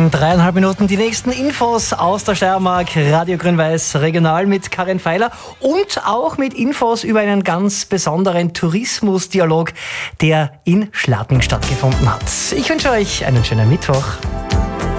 In 3,5 Minuten die nächsten Infos aus der Steiermark. Radio Grün-Weiß Regional mit Karin Feiler und auch mit Infos über einen ganz besonderen Tourismusdialog, der in Schladming stattgefunden hat. Ich wünsche euch einen schönen Mittwoch.